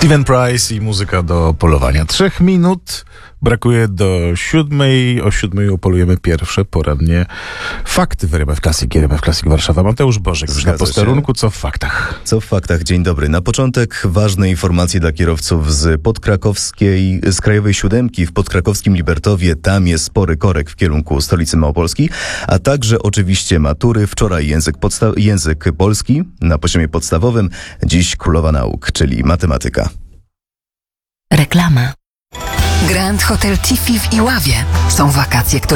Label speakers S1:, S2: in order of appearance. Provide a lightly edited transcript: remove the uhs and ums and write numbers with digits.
S1: Steven Price i muzyka do polowania. 3 minut brakuje do 7. O 7 upolujemy pierwsze porannie fakty w RMF Classic. RMF Classic Warszawa. Mateusz Bożek już na posterunku. Co w faktach?
S2: Co w faktach? Dzień dobry. Na początek ważne informacje dla kierowców z Krajowej Siódemki w podkrakowskim Libertowie. Tam jest spory korek w kierunku stolicy Małopolski, a także oczywiście matury. Wczoraj język polski na poziomie podstawowym, dziś królowa nauk, czyli matematyka.
S3: Reklama. Grand Hotel Tiffy w Iławie. Są wakacje, które